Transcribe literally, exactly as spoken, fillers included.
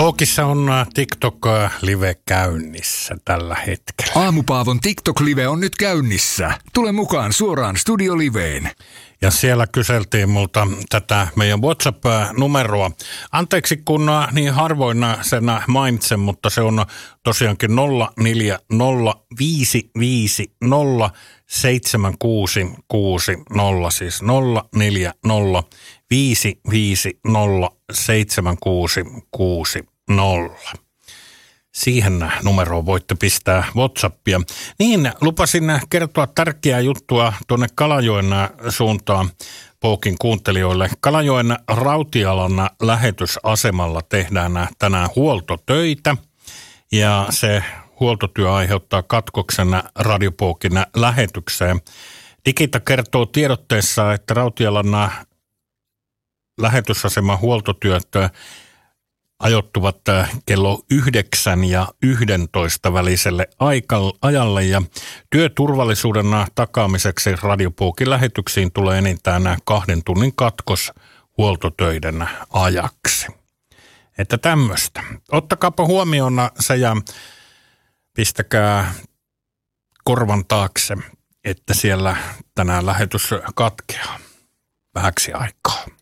Pookissa on TikTok-live käynnissä tällä hetkellä. Aamupaavon TikTok-live on nyt käynnissä. Tule mukaan suoraan studioliveen. Ja siellä kyseltiin multa tätä meidän WhatsApp-numeroa. Anteeksi, kun niin harvoin sen mainitsen, mutta se on tosiaankin nolla neljä nolla viisi viisi nolla seitsemän kuusi kuusi nolla, siis nolla neljä nolla viisi viisi nolla seitsemän kuusi kuusi nolla. Siihen numeroon voitte pistää WhatsAppia. Niin, lupasin kertoa tärkeää juttua tuonne Kalajoen suuntaan Pookin kuuntelijoille. Kalajoen Rautialan lähetysasemalla tehdään tänään huoltotöitä ja se huoltotyö aiheuttaa katkoksen Radio Pookin lähetykseen. Digita kertoo tiedotteessa, että Rautialan lähetysaseman huoltotyöt ajoittuvat kello yhdeksän ja yhdentoista väliselle ajalle ja työturvallisuuden takaamiseksi Radio Pookin lähetyksiin tulee enintään kahden tunnin katkos huoltotöiden ajaksi. Että tämmöistä. Ottakaapa huomioon se ja pistäkää korvan taakse, että siellä tänään lähetys katkeaa vähäksi aikaa.